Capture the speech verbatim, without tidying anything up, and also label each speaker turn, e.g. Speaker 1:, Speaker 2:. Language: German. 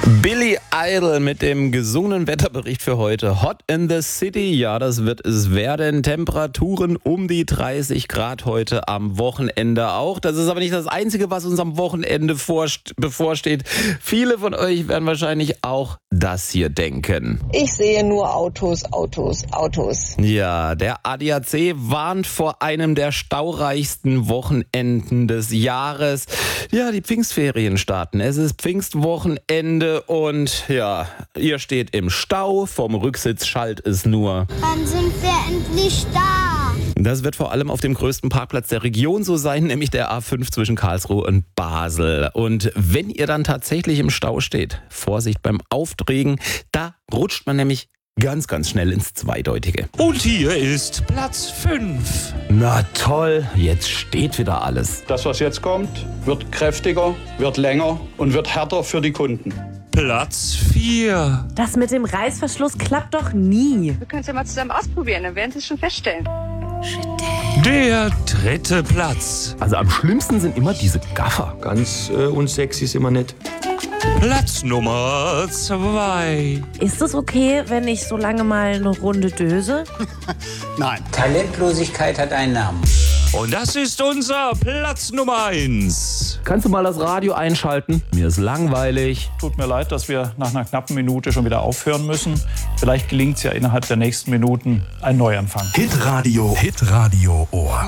Speaker 1: Billy Idol mit dem gesungenen Wetterbericht für heute. Hot in the City, ja, das wird es werden. Temperaturen um die dreißig Grad heute am Wochenende auch. Das ist aber nicht das Einzige, was uns am Wochenende vorst- bevorsteht. Viele von euch werden wahrscheinlich auch das hier denken.
Speaker 2: Ich sehe nur Autos, Autos, Autos.
Speaker 1: Ja, der A D A C warnt vor einem der staureichsten Wochenenden des Jahres. Ja, die Pfingstferien starten. Es ist Pfingstwochenende und ja, ihr steht im Stau. Vom Rücksitz schallt es nur.
Speaker 3: Wann sind wir endlich da?
Speaker 1: Das wird vor allem auf dem größten Parkplatz der Region so sein, nämlich der A fünf zwischen Karlsruhe und Basel. Und wenn ihr dann tatsächlich im Stau steht, Vorsicht beim Aufträgen, da rutscht man nämlich ganz, ganz schnell ins Zweideutige.
Speaker 4: Und hier ist Platz fünf.
Speaker 1: Na toll, jetzt steht wieder alles.
Speaker 5: Das, was jetzt kommt, wird kräftiger, wird länger und wird härter für die Kunden.
Speaker 4: Platz vier.
Speaker 6: Das mit dem Reißverschluss klappt doch nie.
Speaker 7: Wir können es ja mal zusammen ausprobieren, dann werden Sie es schon feststellen.
Speaker 4: Der dritte Platz.
Speaker 1: Also am schlimmsten sind immer diese Gaffer.
Speaker 8: Ganz äh, unsexy ist immer nett.
Speaker 4: Platz Nummer zwei.
Speaker 6: Ist es okay, wenn ich so lange mal eine Runde döse?
Speaker 5: Nein.
Speaker 9: Talentlosigkeit hat einen Namen.
Speaker 4: Und das ist unser Platz Nummer eins.
Speaker 1: Kannst du mal das Radio einschalten? Mir ist langweilig.
Speaker 10: Tut mir leid, dass wir nach einer knappen Minute schon wieder aufhören müssen. Vielleicht gelingt es ja innerhalb der nächsten Minuten ein Neuanfang.
Speaker 11: Hitradio, Hitradio Ohr.